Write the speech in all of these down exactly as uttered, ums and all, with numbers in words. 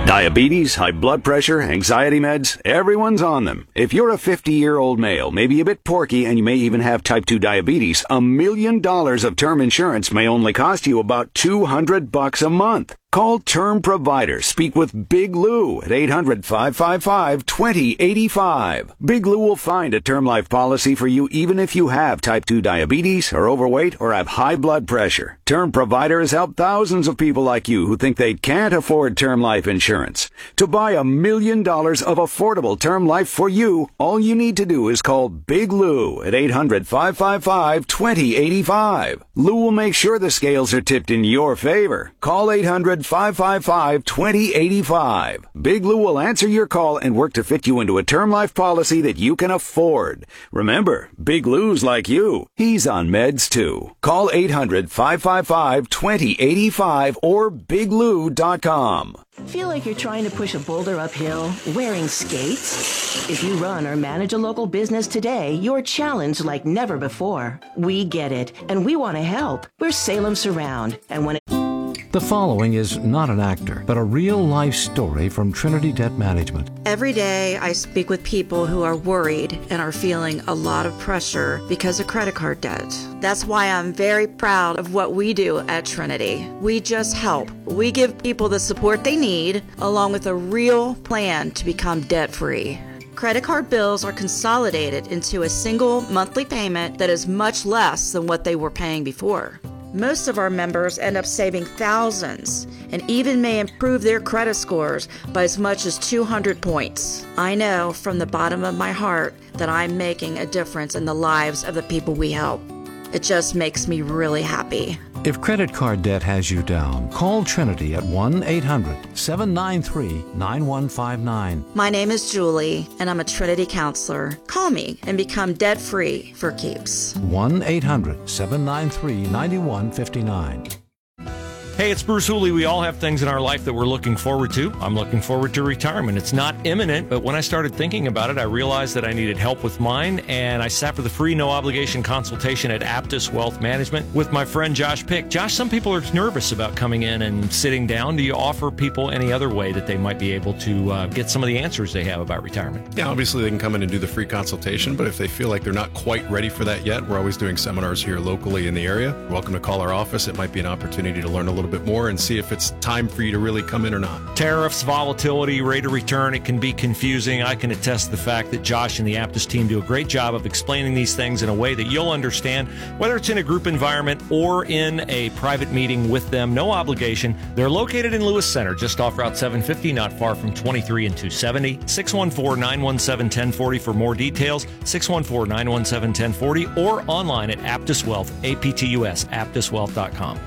Diabetes, high blood pressure, anxiety meds, everyone's on them. If you're a fifty-year-old male, maybe a bit porky, and you may even have type two diabetes, a million dollars of term insurance may only cost you about two hundred bucks a month. Call Term Provider. Speak with Big Lou at eight hundred, five five five, two zero eight five. Big Lou will find a term life policy for you even if you have type two diabetes, are overweight, or have high blood pressure. Term Provider has helped thousands of people like you who think they can't afford term life insurance. To buy a million dollars of affordable term life for you, all you need to do is call Big Lou at eight hundred, five five five, two zero eight five. Lou will make sure the scales are tipped in your favor. Call eight hundred, five five five, two zero eight five. Big Lou will answer your call and work to fit you into a term life policy that you can afford. Remember, Big Lou's like you. He's on meds too. Call eight hundred, five five five, two zero eight five or big lou dot com. Feel like you're trying to push a boulder uphill wearing skates? If you run or manage a local business today, you're challenged like never before. We get it, and we want to help. We're Salem Surround, and when it The following is not an actor, but a real-life story from Trinity Debt Management. Every day I speak with people who are worried and are feeling a lot of pressure because of credit card debt. That's why I'm very proud of what we do at Trinity. We just help. We give people the support they need, along with a real plan to become debt-free. Credit card bills are consolidated into a single monthly payment that is much less than what they were paying before. Most of our members end up saving thousands and even may improve their credit scores by as much as two hundred points. I know from the bottom of my heart that I'm making a difference in the lives of the people we help. It just makes me really happy. If credit card debt has you down, call Trinity at one eight hundred, seven nine three, nine one five nine. My name is Julie, and I'm a Trinity counselor. Call me and become debt-free for keeps. one eight hundred, seven nine three, nine one five nine. Hey, it's Bruce Hooley. We all have things in our life that we're looking forward to. I'm looking forward to retirement. It's not imminent, but when I started thinking about it, I realized that I needed help with mine, and I sat for the free, no-obligation consultation at Aptus Wealth Management with my friend Josh Pick. Josh, some people are nervous about coming in and sitting down. Do you offer people any other way that they might be able to uh, get some of the answers they have about retirement? Yeah, obviously they can come in and do the free consultation, but if they feel like they're not quite ready for that yet, we're always doing seminars here locally in the area. You're welcome to call our office. It might be an opportunity to learn a little bit more and see if it's time for you to really come in or not. Tariffs, volatility, rate of return, it can be confusing. I can attest to the fact that Josh and the Aptus team do a great job of explaining these things in a way that you'll understand, whether it's in a group environment or in a private meeting with them. No obligation. They're located in Lewis Center, just off Route seven fifty, not far from twenty-three and two seventy. six one four, nine one seven, one zero four zero for more details. six one four, nine one seven, one zero four zero or online at Aptus Wealth, A P T U S, aptus wealth dot com.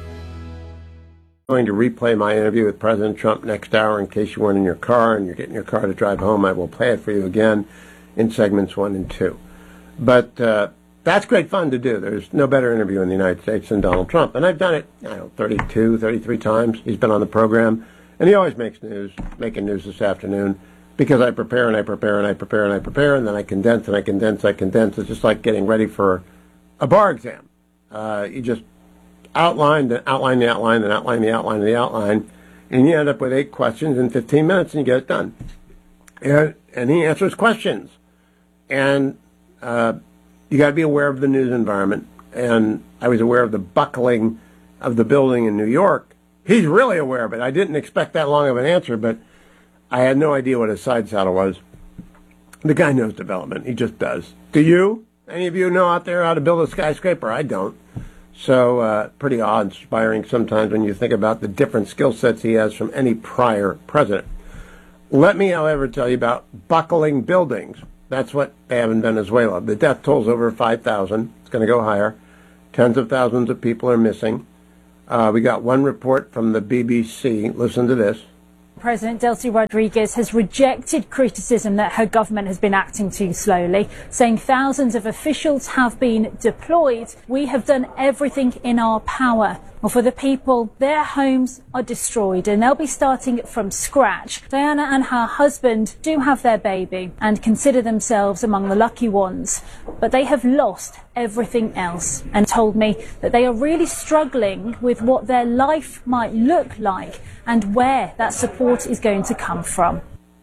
Going to replay my interview with President Trump next hour in case you weren't in your car and you're getting your car to drive home. I will play it for you again in segments one and two. But uh, that's great fun to do. There's no better interview in the United States than Donald Trump. And I've done it, I don't know, thirty-two, thirty-three times. He's been on the program. And he always makes news, making news this afternoon, because I prepare and I prepare and I prepare and I prepare, and then I condense and I condense, I condense. It's just like getting ready for a bar exam. Uh, you just outline, then outline the outline, then outline the outline of the outline, and you end up with eight questions in fifteen minutes, and you get it done. And, and he answers questions. And uh, you got to be aware of the news environment. And I was aware of the buckling of the building in New York. He's really aware of it. I didn't expect that long of an answer, but I had no idea what his side saddle was. The guy knows development. He just does. Do you? Any of you know out there how to build a skyscraper? I don't. So uh, pretty awe-inspiring sometimes when you think about the different skill sets he has from any prior president. Let me, however, tell you about buckling buildings. That's what they have in Venezuela. The death toll's over five thousand. It's going to go higher. Tens of thousands of people are missing. Uh, we got one report from the B B C. Listen to this. President Delcy Rodriguez has rejected criticism that her government has been acting too slowly, saying thousands of officials have been deployed. We have done everything in our power Well, for the people, their homes are destroyed and they'll be starting from scratch. Diana and her husband do have their baby and consider themselves among the lucky ones, but they have lost everything else and told me that they are really struggling with what their life might look like and where that support is going to come from.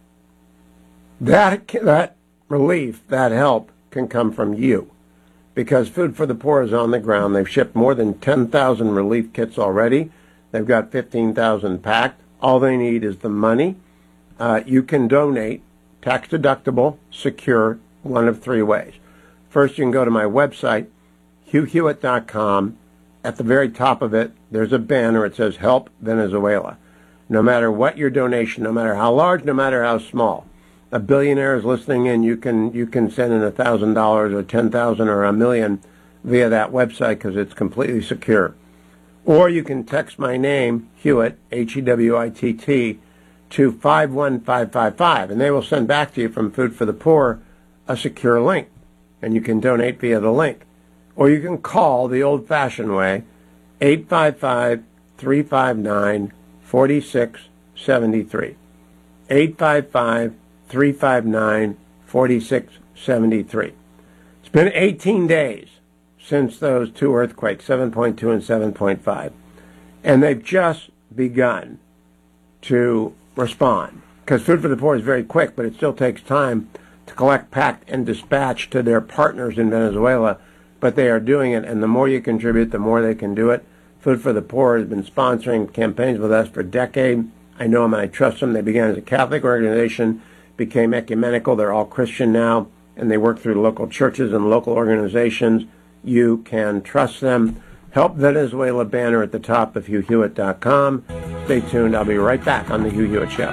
That, that relief, that help can come from you. Because Food for the Poor is on the ground. They've shipped more than ten thousand relief kits already. They've got fifteen thousand packed. All they need is the money. Uh, you can donate, tax deductible, secure, one of three ways. First, you can go to my website, hugh hewitt dot com. At the very top of it, there's a banner. It says Help Venezuela. No matter what your donation, no matter how large, no matter how small, a billionaire is listening in, you can you can send in a thousand dollars or ten thousand or a million via that website because it's completely secure. Or you can text my name, Hewitt, H E W I T T, to five one five five five, and they will send back to you from Food for the Poor a secure link, and you can donate via the link. Or you can call the old-fashioned way, eight five five, three five nine, four six seven three. eight five five, three five nine, four six seven three. It's been eighteen days since those two earthquakes, seven point two and seven point five, and they've just begun to respond. Because Food for the Poor is very quick, but it still takes time to collect, pack, and dispatch to their partners in Venezuela, but they are doing it, and the more you contribute, the more they can do it. Food for the Poor has been sponsoring campaigns with us for decades. I know them and I trust them. They began as a Catholic organization, became ecumenical. They're all Christian now, and they work through local churches and local organizations. You can trust them. Help Venezuela banner at the top of hugh hewitt dot com. Stay tuned. I'll be right back on The Hugh Hewitt Show.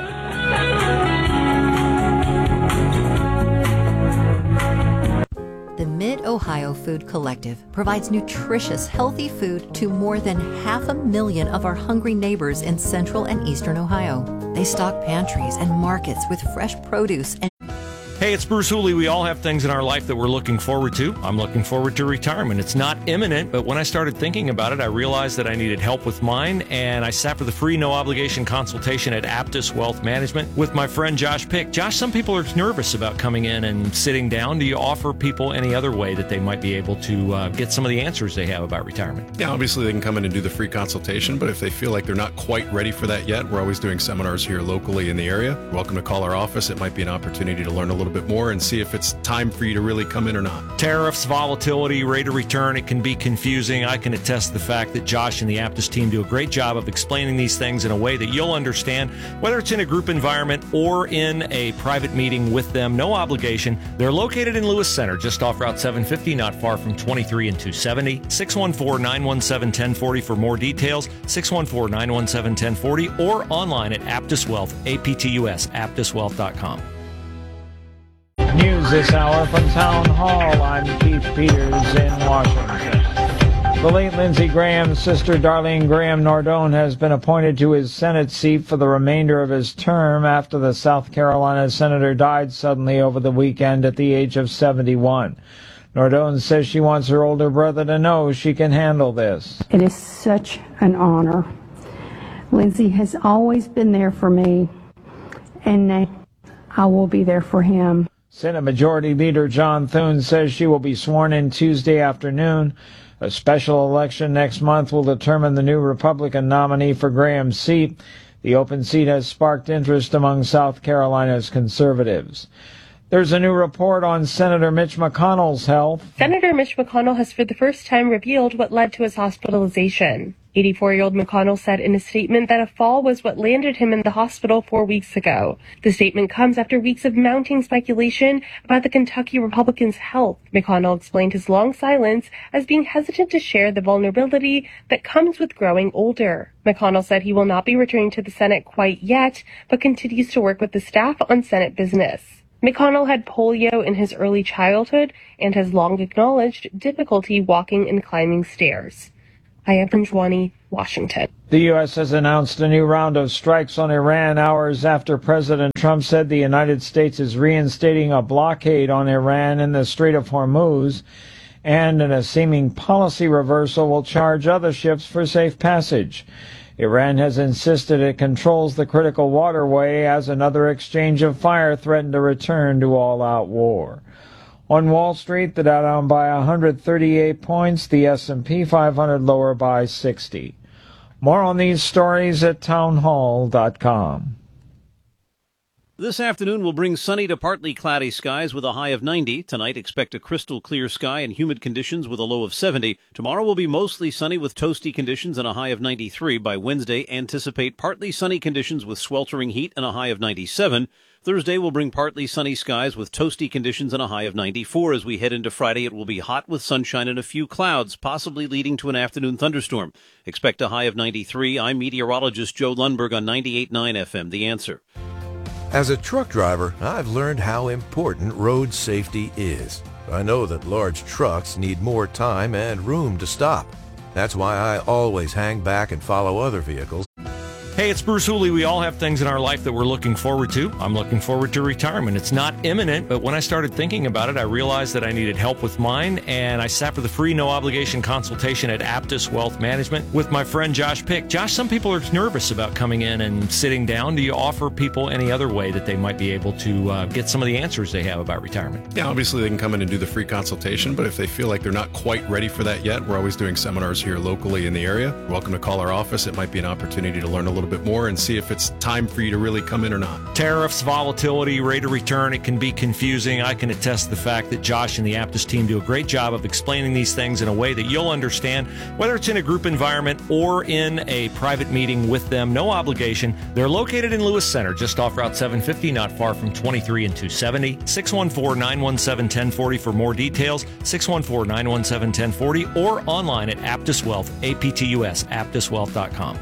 The Mid-Ohio Food Collective provides nutritious, healthy food to more than half a million of our hungry neighbors in central and eastern Ohio. They stock pantries and markets with fresh produce and Hey, it's Bruce Hooley. We all have things in our life that we're looking forward to. I'm looking forward to retirement. It's not imminent, but when I started thinking about it, I realized that I needed help with mine, and I sat for the free, no-obligation consultation at Aptus Wealth Management with my friend Josh Pick. Josh, some people are nervous about coming in and sitting down. Do you offer people any other way that they might be able to uh, get some of the answers they have about retirement? Yeah, obviously they can come in and do the free consultation, but if they feel like they're not quite ready for that yet, we're always doing seminars here locally in the area. You're welcome to call our office. It might be an opportunity to learn a little bit more and see if it's time for you to really come in or not. Tariffs, volatility, rate of return, it can be confusing. I can attest to the fact that Josh and the Aptus team do a great job of explaining these things in a way that you'll understand, whether it's in a group environment or in a private meeting with them. No obligation. They're located in Lewis Center, just off Route seven fifty, not far from twenty-three and two seventy. six one four, nine one seven, one zero four zero for more details. six one four, nine one seven, one zero four zero or online at Aptus Wealth, A P T U S, aptus wealth dot com. News this hour from Town Hall. I'm Keith Peters in Washington. The late Lindsey Graham's sister, Darlene Graham Nardone, has been appointed to his Senate seat for the remainder of his term after the South Carolina senator died suddenly over the weekend at the age of seventy-one. Nardone says she wants her older brother to know she can handle this. It is such an honor. Lindsey has always been there for me, and I will be there for him. Senate Majority Leader John Thune says she will be sworn in Tuesday afternoon. A special election next month will determine the new Republican nominee for Graham's seat. The open seat has sparked interest among South Carolina's conservatives. There's a new report on Senator Mitch McConnell's health. Senator Mitch McConnell has for the first time revealed what led to his hospitalization. eighty-four-year-old McConnell said in a statement that a fall was what landed him in the hospital four weeks ago. The statement comes after weeks of mounting speculation about the Kentucky Republican's health. McConnell explained his long silence as being hesitant to share the vulnerability that comes with growing older. McConnell said he will not be returning to the Senate quite yet, but continues to work with the staff on Senate business. McConnell had polio in his early childhood and has long acknowledged difficulty walking and climbing stairs. I am from Jwani, Washington. The U S has announced a new round of strikes on Iran hours after President Trump said the United States is reinstating a blockade on Iran in the Strait of Hormuz. and in a seeming policy reversal will charge other ships for safe passage. Iran has insisted it controls the critical waterway as another exchange of fire threatened to return to all-out war. On Wall Street, the Dow down by one hundred thirty-eight points, the S and P five hundred lower by sixty. More on these stories at townhall dot com. This afternoon will bring sunny to partly cloudy skies with a high of ninety. Tonight, expect a crystal clear sky and humid conditions with a low of seventy. Tomorrow will be mostly sunny with toasty conditions and a high of ninety-three. By Wednesday, anticipate partly sunny conditions with sweltering heat and a high of ninety-seven. Thursday will bring partly sunny skies with toasty conditions and a high of ninety-four. As we head into Friday, it will be hot with sunshine and a few clouds, possibly leading to an afternoon thunderstorm. Expect a high of ninety-three. I'm meteorologist Joe Lundberg on ninety-eight point nine F M. The Answer. As a truck driver, I've learned how important road safety is. I know that large trucks need more time and room to stop. That's why I always hang back and follow other vehicles. Hey, it's Bruce Hooley. We all have things in our life that we're looking forward to. I'm looking forward to retirement. It's not imminent, but when I started thinking about it, I realized that I needed help with mine, and I sat for the free, no-obligation consultation at Aptus Wealth Management with my friend Josh Pick. Josh, some people are nervous about coming in and sitting down. Do you offer people any other way that they might be able to uh, get some of the answers they have about retirement? Yeah, obviously they can come in and do the free consultation, but if they feel like they're not quite ready for that yet, we're always doing seminars here locally in the area. You're welcome to call our office. It might be an opportunity to learn a little bit more and see if it's time for you to really come in or not. Tariffs, volatility, rate of return, it can be confusing. I can attest to the fact that Josh and the Aptus team do a great job of explaining these things in a way that you'll understand, whether it's in a group environment or in a private meeting with them. No obligation. They're located in Lewis Center, just off Route seven fifty, not far from twenty-three and two seventy. six one four, nine one seven, one zero four zero for more details. six one four, nine one seven, one zero four zero or online at Aptus Wealth, A P T U S, aptus wealth dot com.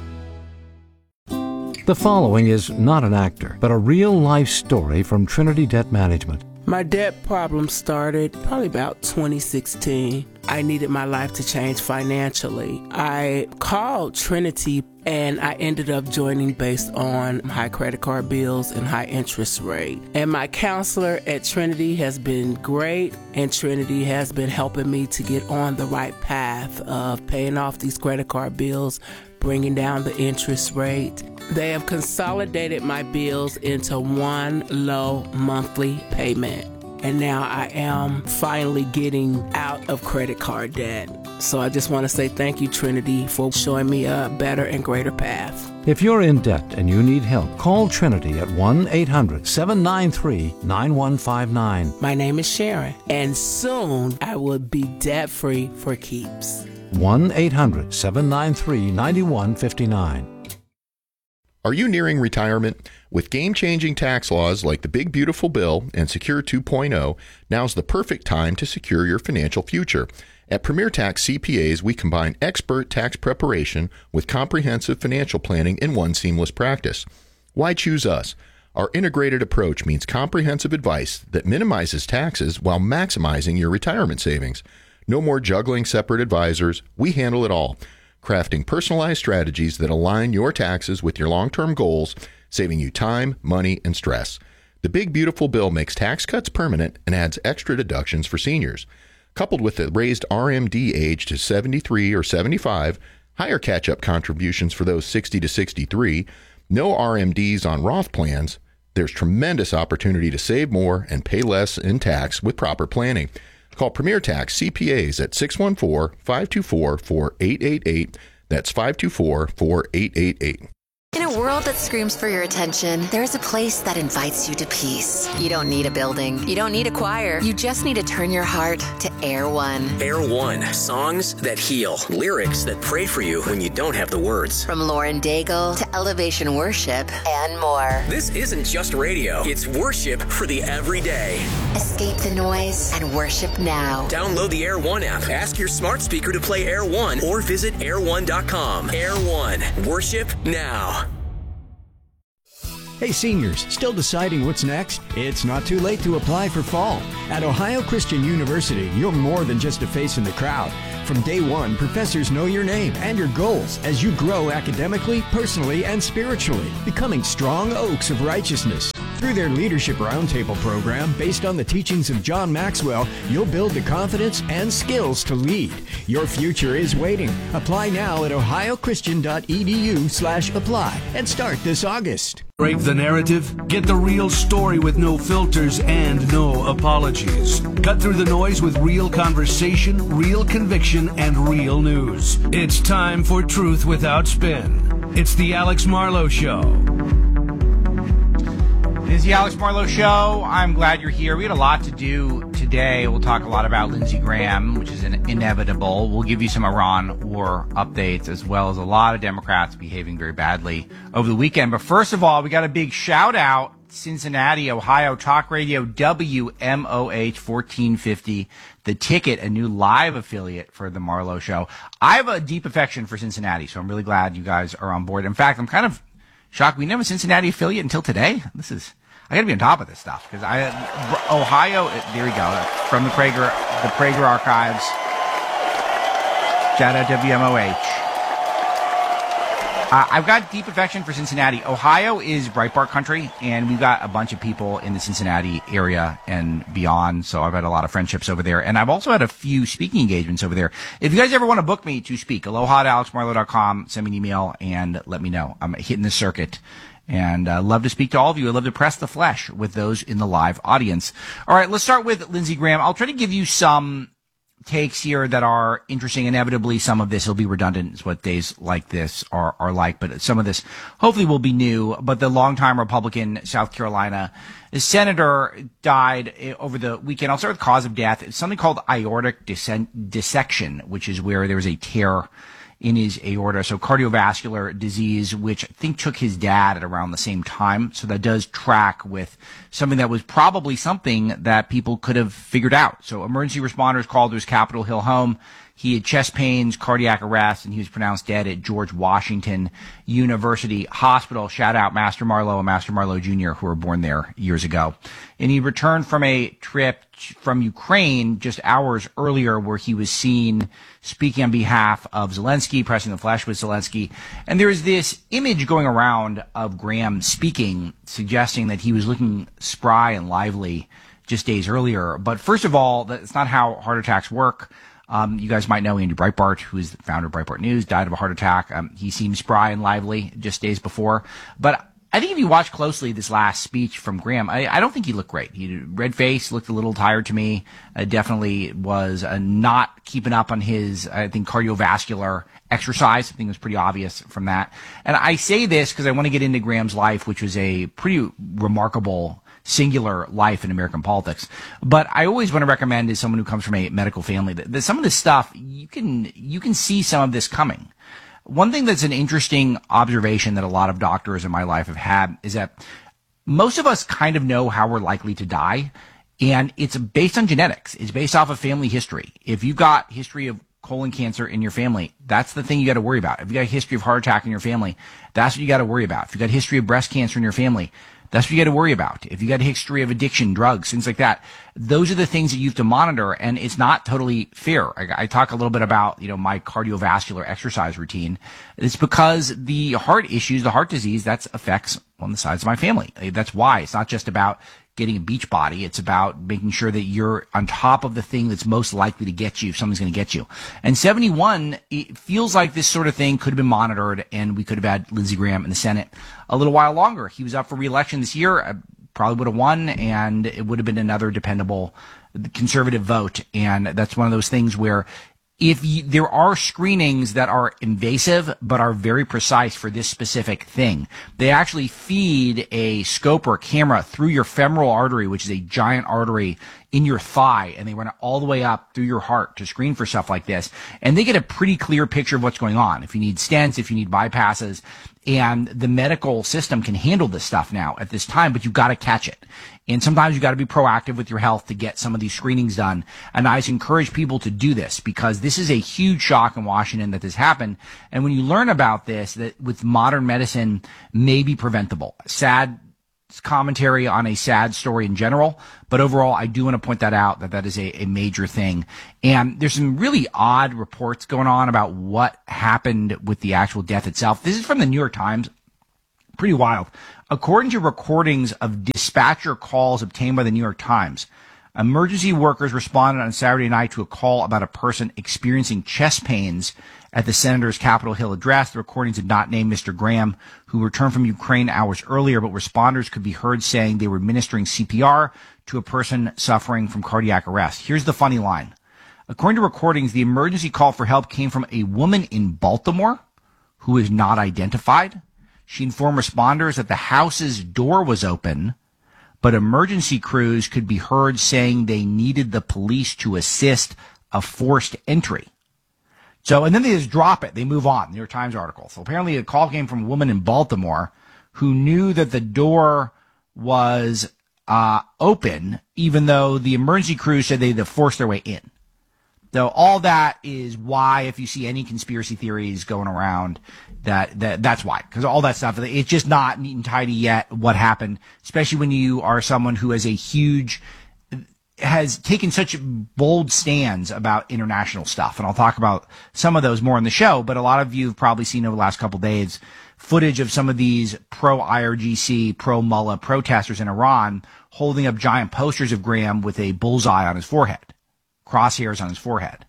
The following is not an actor, but a real-life story from Trinity Debt Management. My debt problem started probably about twenty sixteen. I needed my life to change financially. I called Trinity and I ended up joining based on high credit card bills and high interest rate. And my counselor at Trinity has been great, and Trinity has been helping me to get on the right path of paying off these credit card bills, bringing down the interest rate. They have consolidated my bills into one low monthly payment. And now I am finally getting out of credit card debt. So I just want to say thank you, Trinity, for showing me a better and greater path. If you're in debt and you need help, call Trinity at one eight hundred, seven nine three, nine one five nine. My name is Sharon, and soon I will be debt-free for keeps. one eight hundred, seven nine three, nine one five nine. Are you nearing retirement? With game-changing tax laws like the Big Beautiful Bill and Secure two point oh, now's the perfect time to secure your financial future. At Premier Tax C P As, we combine expert tax preparation with comprehensive financial planning in one seamless practice. Why choose us? Our integrated approach means comprehensive advice that minimizes taxes while maximizing your retirement savings. No more juggling separate advisors. We handle it all, crafting personalized strategies that align your taxes with your long-term goals, saving you time, money, and stress. The Big Beautiful Bill makes tax cuts permanent and adds extra deductions for seniors. Coupled with the raised R M D age to seventy-three or seventy-five, higher catch-up contributions for those sixty to sixty-three, no R M Ds on Roth plans, there's tremendous opportunity to save more and pay less in tax with proper planning. Call Premier Tax C P As at six one four, five two four, four eight eight eight. That's five two four, four eight eight eight. In a world that screams for your attention, there is a place that invites you to peace. You don't need a building. You don't need a choir. You just need to turn your heart to Air One. Air One. Songs that heal. Lyrics that pray for you when you don't have the words. From Lauren Daigle to Elevation Worship and more. This isn't just radio. It's worship for the everyday. Escape the noise and worship now. Download the Air One app. Ask your smart speaker to play Air One or visit air one dot com. Air One. Worship now. Hey seniors, still deciding what's next? It's not too late to apply for fall. At Ohio Christian University, you're more than just a face in the crowd. From day one, professors know your name and your goals as you grow academically, personally, and spiritually, becoming strong oaks of righteousness. Through their Leadership Roundtable program, based on the teachings of John Maxwell, you'll build the confidence and skills to lead. Your future is waiting. Apply now at ohiochristian.edu slash apply and start this August. Break the narrative. Get the real story with no filters and no apologies. Cut through the noise with real conversation, real conviction, and real news. It's time for Truth Without Spin. It's the Alex Marlow Show. It is the Alex Marlow Show. I'm glad you're here. We had a lot to do today. We'll talk a lot about Lindsey Graham, which is an inevitable. We'll give you some Iran war updates, as well as a lot of Democrats behaving very badly over the weekend. But first of all, we got a big shout out. Cincinnati, Ohio, Talk Radio, W M O H fourteen fifty. The Ticket, a new live affiliate for the Marlow Show. I have a deep affection for Cincinnati, so I'm really glad you guys are on board. In fact, I'm kind of shocked we didn't have a Cincinnati affiliate until today. This is, I got to be on top of this stuff because I, Ohio, there we go, from the Prager, the Prager archives. Shout out W M O H. Uh, I've got deep affection for Cincinnati. Ohio is Breitbart country, and we've got a bunch of people in the Cincinnati area and beyond, so I've had a lot of friendships over there. And I've also had a few speaking engagements over there. If you guys ever want to book me to speak, aloha at alex marlow dot com, send me an email and let me know. I'm hitting the circuit. And uh, love to speak to all of you. I'd love to press the flesh with those in the live audience. All right, let's start with Lindsey Graham. I'll try to give you some takes here that are interesting. Inevitably, some of this will be redundant. It's what days like this are, are like. But some of this hopefully will be new. But the longtime Republican South Carolina senator died over the weekend. I'll start with cause of death. It's something called aortic dissection, which is where there was a tear in his aorta. So cardiovascular disease, which I think took his dad at around the same time. So that does track with something that was probably something that people could have figured out. So emergency responders called to his Capitol Hill home. He had chest pains, cardiac arrest, and he was pronounced dead at George Washington University Hospital. Shout out Master Marlowe and Master Marlowe Junior, who were born there years ago. And he returned from a trip from Ukraine just hours earlier where he was seen speaking on behalf of Zelensky, pressing the flesh with Zelensky. And there is this image going around of Graham speaking, suggesting that he was looking spry and lively just days earlier. But first of all, that's not how heart attacks work. Um, you guys might know Andy Breitbart, who is the founder of Breitbart News, died of a heart attack. Um, he seemed spry and lively just days before. But I think if you watch closely this last speech from Graham, I, I don't think he looked great. He red face, looked a little tired to me. Uh, definitely was uh, not keeping up on his, I think, cardiovascular exercise. I think it was pretty obvious from that. And I say this because I want to get into Graham's life, which was a pretty remarkable singular life in American politics. But I always want to recommend as someone who comes from a medical family that, that some of this stuff, you can, you can see some of this coming. One thing that's an interesting observation that a lot of doctors in my life have had is that most of us kind of know how we're likely to die, and it's based on genetics. It's based off of family history. If you've got history of colon cancer in your family, that's the thing you got to worry about. If you got a history of heart attack in your family, that's what you got to worry about. If you got a history of breast cancer in your family, that's what you got to worry about. If you got a history of addiction, drugs, things like that, those are the things that you have to monitor, and it's not totally fair. I, I talk a little bit about, you know, my cardiovascular exercise routine. It's because the heart issues, the heart disease, that's affects on the sides of my family. That's why. It's not just about getting a beach body. It's about making sure that you're on top of the thing that's most likely to get you if something's going to get you. And seventy-one, it feels like this sort of thing could have been monitored, and we could have had Lindsey Graham in the Senate a little while longer. He was up for re-election this year, uh, probably would have won, and it would have been another dependable conservative vote. And that's one of those things where if you, there are screenings that are invasive but are very precise for this specific thing, they actually feed a scope or a camera through your femoral artery, which is a giant artery in your thigh, and they run it all the way up through your heart to screen for stuff like this. And they get a pretty clear picture of what's going on. If you need stents, if you need bypasses, and the medical system can handle this stuff now at this time, but you've got to catch it. And sometimes you've got to be proactive with your health to get some of these screenings done. And I encourage people to do this because this is a huge shock in Washington that this happened. And when you learn about this, that with modern medicine may be preventable. Sad commentary on a sad story in general, but overall, I do want to point that out, that that is a, a major thing. And there's some really odd reports going on about what happened with the actual death itself. This is from the New York Times. Pretty wild. According to recordings of dispatcher calls obtained by the New York Times, emergency workers responded on Saturday night to a call about a person experiencing chest pains at the senator's Capitol Hill address. The recordings did not name Mister Graham, who returned from Ukraine hours earlier, but responders could be heard saying they were administering C P R to a person suffering from cardiac arrest. Here's the funny line. According to recordings, the emergency call for help came from a woman in Baltimore who is not identified. She informed responders that the house's door was open, but emergency crews could be heard saying they needed the police to assist a forced entry. So, and then they just drop it. They move on. New York Times article. So apparently a call came from a woman in Baltimore who knew that the door was uh, open, even though the emergency crews said they had to force their way in. So all that is why, if you see any conspiracy theories going around, that, that that's why. Because all that stuff, it's just not neat and tidy yet what happened, especially when you are someone who has a huge, has taken such bold stands about international stuff. And I'll talk about some of those more in the show, but a lot of you have probably seen over the last couple of days footage of some of these pro-I R G C, pro-Mullah protesters in Iran holding up giant posters of Graham with a bullseye on his forehead. Crosshairs on his forehead.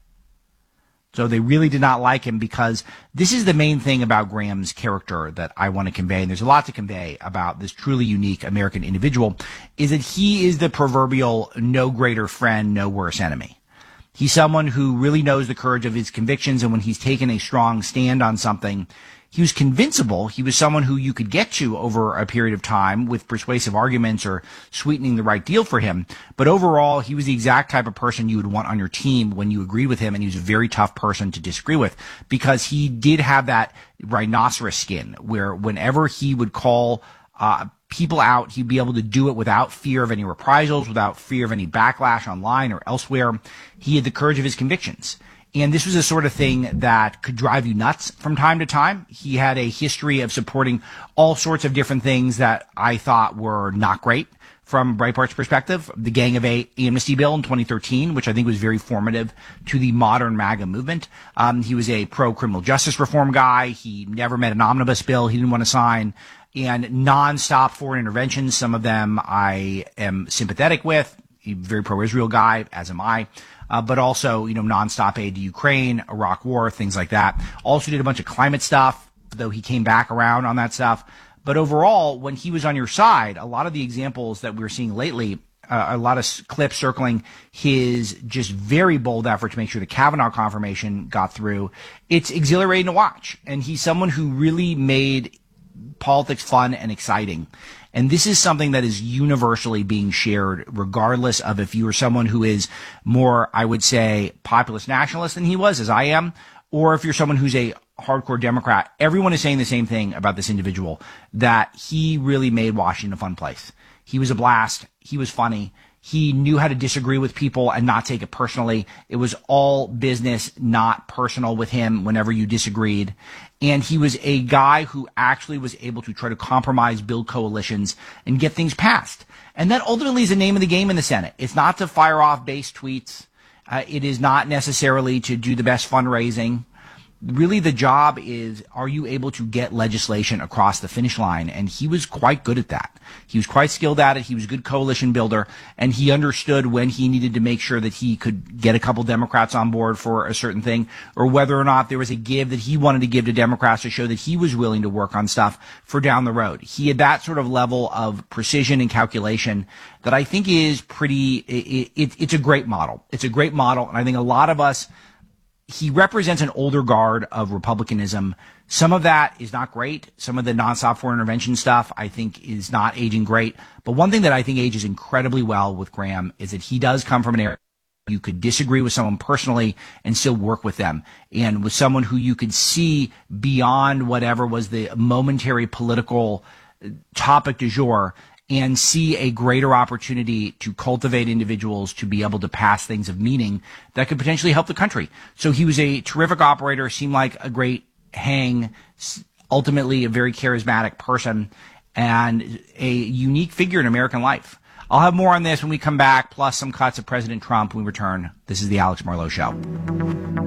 So they really did not like him because this is the main thing about Graham's character that I want to convey, and there's a lot to convey about this truly unique American individual, is that he is the proverbial no greater friend, no worse enemy. He's someone who really knows the courage of his convictions, and when he's taken a strong stand on something, he was convincible. He was someone who you could get to over a period of time with persuasive arguments or sweetening the right deal for him. But overall, he was the exact type of person you would want on your team when you agreed with him, and he was a very tough person to disagree with because he did have that rhinoceros skin where whenever he would call uh, people out, he'd be able to do it without fear of any reprisals, without fear of any backlash online or elsewhere. He had the courage of his convictions. And this was the sort of thing that could drive you nuts from time to time. He had a history of supporting all sorts of different things that I thought were not great from Breitbart's perspective. The Gang of Eight amnesty bill in twenty thirteen, which I think was very formative to the modern MAGA movement. Um, he was a pro-criminal justice reform guy. He never met an omnibus bill he didn't want to sign. And nonstop foreign interventions, some of them I am sympathetic with. He's a very pro-Israel guy, as am I. Uh, but also, you know, nonstop aid to Ukraine, Iraq War, things like that. Also did a bunch of climate stuff, though he came back around on that stuff. But overall, when he was on your side, a lot of the examples that we're seeing lately, uh, a lot of clips circling his just very bold effort to make sure the Kavanaugh confirmation got through, it's exhilarating to watch. And he's someone who really made politics fun and exciting. And this is something that is universally being shared, regardless of if you are someone who is more, I would say, populist nationalist than he was, as I am, or if you're someone who's a hardcore Democrat. Everyone is saying the same thing about this individual, that he really made Washington a fun place. He was a blast. He was funny. He knew how to disagree with people and not take it personally. It was all business, not personal with him whenever you disagreed. And he was a guy who actually was able to try to compromise, build coalitions, and get things passed. And that ultimately is the name of the game in the Senate. It's not to fire off base tweets. Uh, it is not necessarily to do the best fundraising. Really, the job is, are you able to get legislation across the finish line? And he was quite good at that. He was quite skilled at it. He was a good coalition builder, and he understood when he needed to make sure that he could get a couple Democrats on board for a certain thing, or whether or not there was a give that he wanted to give to Democrats to show that he was willing to work on stuff for down the road. He had that sort of level of precision and calculation that I think is pretty, it, it, it's a great model. It's a great model, and I think a lot of us, he represents an older guard of Republicanism. Some of that is not great. Some of the nonstop foreign intervention stuff, I think, is not aging great. But one thing that I think ages incredibly well with Graham is that he does come from an area you could disagree with someone personally and still work with them, and with someone who you could see beyond whatever was the momentary political topic du jour, and see a greater opportunity to cultivate individuals to be able to pass things of meaning that could potentially help the country. So he was a terrific operator, seemed like a great hang, ultimately a very charismatic person, and a unique figure in American life. I'll have more on this when we come back, plus some cuts of President Trump when we return. This is the Alex Marlowe Show.